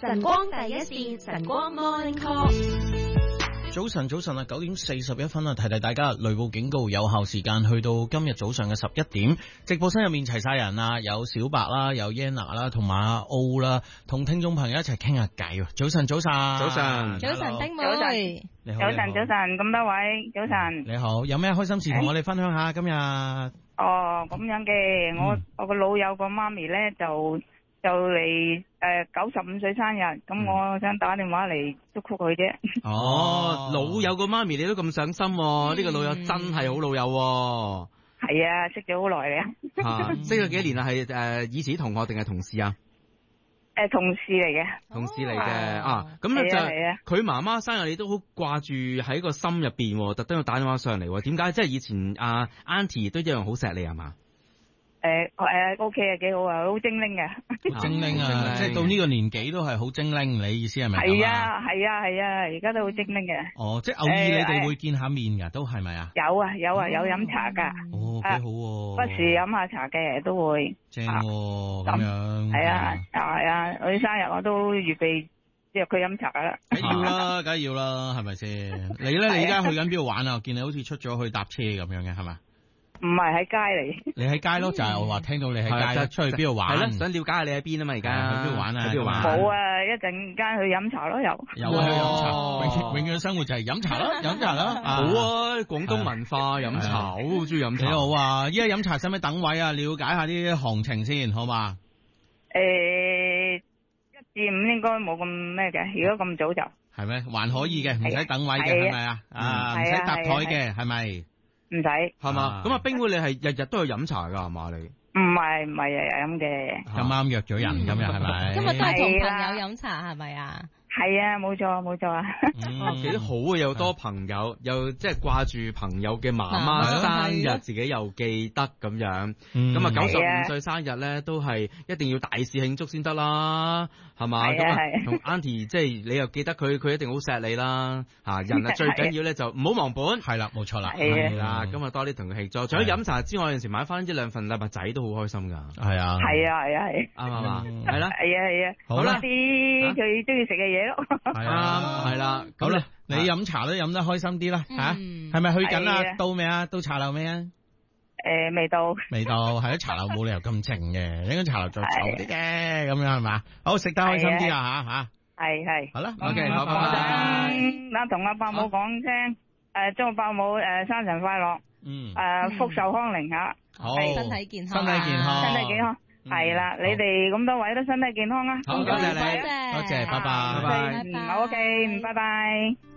晨光第一線，晨光 Morning Call。 早晨啊，9:41啊，提大家雷暴警告有效時間去到今日早上嘅11點。直播室入面齊晒人啊，有小白啦，有 Yana 啦，同埋阿 O 啦，同聽眾朋友一齊傾下偈。早晨，丁妹，你好， 早晨，咁多位早晨， 你好，有咩開心事同我哋分享下今日？ 哦，咁樣嘅，我個老友個媽咪咧就嚟95歲生日，咁我想打電話嚟祝福佢啫。 哦，老友個媽咪你都咁上心，呢個老友真係好老友。 係啊，識咗好耐嘅。 識咗幾年啦？係以前同學定係同事啊？ 同事嚟嘅。 同事嚟嘅啊，咁咧就佢媽媽生日你都好掛住喺個心入邊，特登要打電話上嚟。點解？即係以前阿 Auntie 都一樣好錫你係嘛 ？OK 啊，幾好啊，好精靈嘅。 精靈啊，即係到呢個年紀都係好精靈，你意思係咪？ 係啊，而家都好精靈嘅。 哦，即係偶爾你哋會見下面噶，都係咪啊？ 有飲茶噶。 哦，幾好喎。 不時飲下茶嘅都會。 正喎，咁樣。 係啊，我啲生日我都預備約佢飲茶噶啦。 梗係要啦，係咪先？你咧，你而家去緊邊度玩啊？我見你好似出咗去搭車咁樣嘅，係咪？ 唔係喺街嚟， 你喺街咯，就係我話聽到你喺街出去邊度玩， 係咯，想了解下你喺邊啊嘛，而家去邊度玩啊？ 喺邊度玩？ 冇啊，一陣間去飲茶咯，有去飲茶，永遠生活就係飲茶咯，飲茶咯， 好啊，廣東文化飲茶，好中意飲茶， 幾好啊！依家飲茶使唔使等位啊？了解下啲行程先，好嘛 ？1至5應該冇咁咩嘅，如果咁早就係咩？還可以嘅，唔使等位嘅，係咪啊？唔使搭台嘅，係咪？ 唔使係嘛？咁啊，冰妹你係日日都去飲茶噶係嘛？你唔係日日飲嘅， 咁啱約咗人咁樣係咪？ 今日都係同朋友飲茶係咪啊？ 係啊，冇錯啊。 幾好啊！又多朋友，又即係掛住朋友嘅媽媽生日，自己又記得咁樣。咁啊，95歲生日咧，都係一定要大肆慶祝先得啦，係嘛？咁啊，同 Auntie 即係你又記得佢一定好錫你啦。人啊最緊要咧就唔好忘本。 係啦，冇錯啦。 係啦，咁啊多啲同佢慶祝。除咗飲茶之外，有陣時買翻1-2份禮物仔都好開心噶。 係啊。 啱嘛？係啦。 係啊。 好啦。 啲佢中意食嘅嘢。 係啊，係啦，咁咧，你飲茶都飲得開心啲啦，吓，係咪去緊啊？到未啊？到茶樓未啊？ 未到， 係咯，茶樓冇理由咁靜嘅，應該茶樓再嘈啲嘅，咁樣係嘛？好，食得開心啲啊，吓， 係， 好啦 ，OK，好，拜拜。嗱，同阿伯母講聲，祝阿伯母生辰快樂，福壽康寧吓， 好，身體健康， 係啦，你哋咁多位都身體健康啊！ 好，多謝你， 多謝，拜拜， 好 OK，拜拜。